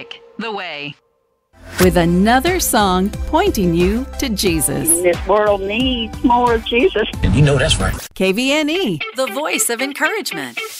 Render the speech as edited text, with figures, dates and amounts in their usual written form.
Music, the way. With another song pointing you to Jesus. This world needs more of Jesus. And you know that's right. KVNE, The voice of encouragement.